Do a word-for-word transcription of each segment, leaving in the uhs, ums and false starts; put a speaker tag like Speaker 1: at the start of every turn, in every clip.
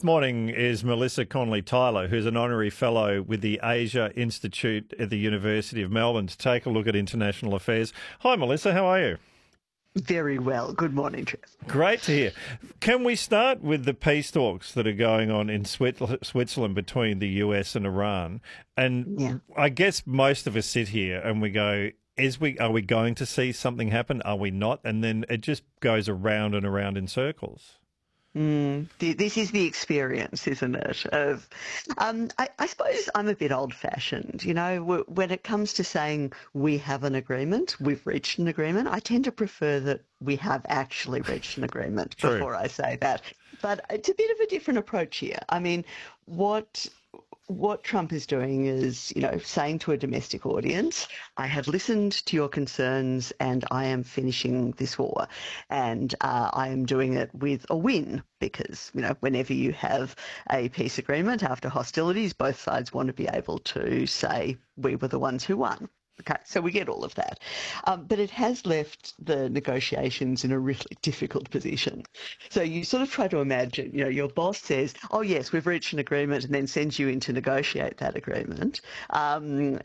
Speaker 1: morning is Melissa Connolly-Tyler, who's an honorary fellow with the Asia Institute at the University of Melbourne, to take a look at international affairs. Hi, Melissa. How are you?
Speaker 2: Very well. Good morning, Trev.
Speaker 1: Great to hear. Can we start with the peace talks that are going on in Switzerland between the U S and Iran? And yeah. I guess most of us sit here and we go, is we are we going to see something happen? Are we not? And then it just goes around and around in circles.
Speaker 2: Mm, this is the experience, isn't it? Of, um, I, I suppose I'm a bit old-fashioned. You know, when it comes to saying we have an agreement, we've reached an agreement, I tend to prefer that we have actually reached an agreement before I say that. But it's a bit of a different approach here. I mean, what... What Trump is doing is, you know, saying to a domestic audience, I have listened to your concerns and I am finishing this war. And uh, I am doing it with a win because, you know, whenever you have a peace agreement after hostilities, both sides want to be able to say we were the ones who won. Okay, so we get all of that. Um, but it has left the negotiations in a really difficult position. So you sort of try to imagine, you know, your boss says, oh, yes, we've reached an agreement, and then sends you in to negotiate that agreement. Um,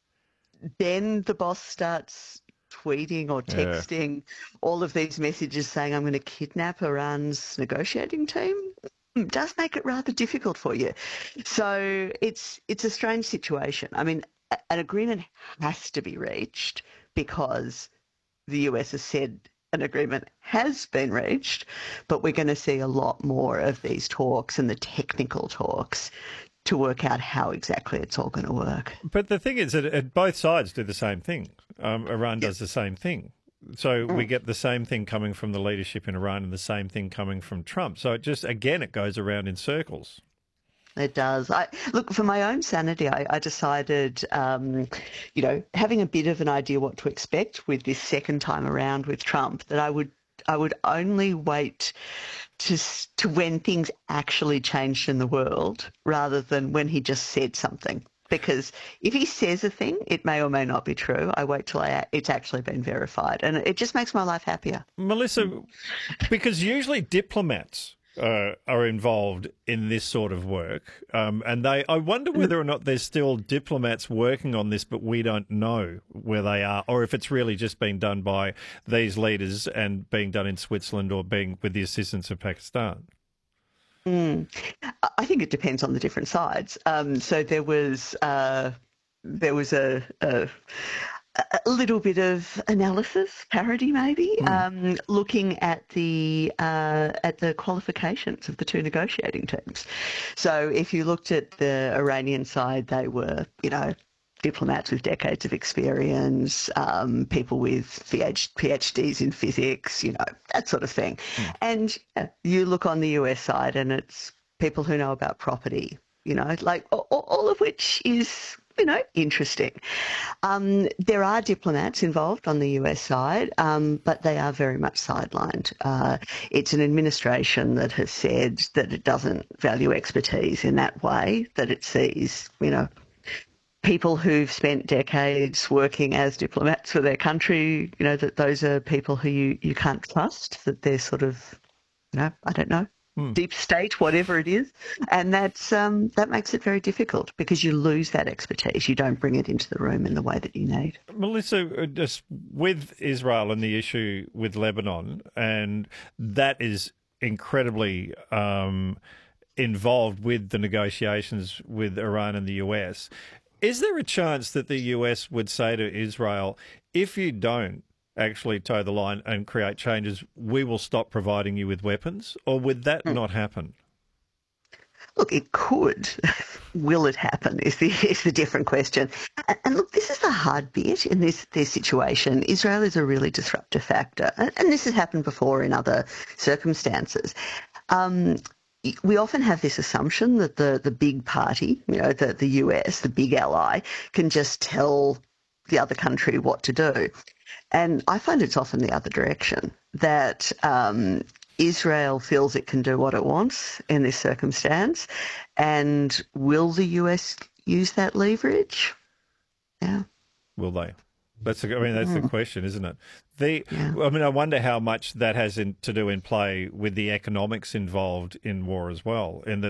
Speaker 2: then the boss starts tweeting or texting yeah. all of these messages saying, I'm going to kidnap Iran's negotiating team. It does make it rather difficult for you. So it's it's a strange situation. I mean, an agreement has to be reached because the U S has said an agreement has been reached, but we're going to see a lot more of these talks and the technical talks to work out how exactly it's all going to work.
Speaker 1: But the thing is that both sides do the same thing. Um, Iran does the same thing. So mm. we get the same thing coming from the leadership in Iran and the same thing coming from Trump. So it just, again, it goes around in circles.
Speaker 2: It does. I, look, for my own sanity, I, I decided, um, you know, having a bit of an idea what to expect with this second time around with Trump, that I would I would only wait to to when things actually changed in the world rather than when he just said something. Because if he says a thing, it may or may not be true. I wait till I, it's actually been verified. And it just makes my life happier.
Speaker 1: Melissa, because usually diplomats Uh, are involved in this sort of work, um, and they. I wonder whether or not there's still diplomats working on this, but we don't know where they are, or if it's really just being done by these leaders and being done in Switzerland or being with the assistance of Pakistan.
Speaker 2: Mm. I think it depends on the different sides. Um, so there was uh, there was a. a A little bit of analysis, parody maybe, mm. um, looking at the uh, at the qualifications of the two negotiating teams. So if you looked at the Iranian side, they were, you know, diplomats with decades of experience, um, people with PhDs in physics, you know, that sort of thing. Mm. And uh, you look on the U S side and it's people who know about property, you know, like all, all of which is, you know, interesting. Um, there are diplomats involved on the U S side, um, but they are very much sidelined. Uh, it's an administration that has said that it doesn't value expertise in that way, that it sees, you know, people who've spent decades working as diplomats for their country, you know, that those are people who you, you can't trust, that they're sort of, you know, I don't know, deep state, whatever it is, and that's um, that makes it very difficult because you lose that expertise. You don't bring it into the room in the way that you need.
Speaker 1: Melissa, just with Israel and the issue with Lebanon, and that is incredibly um, involved with the negotiations with Iran and the U S. Is there a chance that the U S would say to Israel, if you don't actually toe the line and create changes, we will stop providing you with weapons? Or would that mm. not happen?
Speaker 2: Look, it could. Will it happen is the, is the different question. And, and look, this is the hard bit in this, this situation. Israel is a really disruptive factor. And, and this has happened before in other circumstances. Um, we often have this assumption that the, the big party, you know, the, the U S, the big ally, can just tell the other country what to do. And I find it's often the other direction, that um, Israel feels it can do what it wants in this circumstance. And will the U S use that leverage? Yeah.
Speaker 1: Will they? That's the, I mean, that's mm. the question, isn't it? The, yeah. I mean, I wonder how much that has in, to do in play with the economics involved in war as well, in that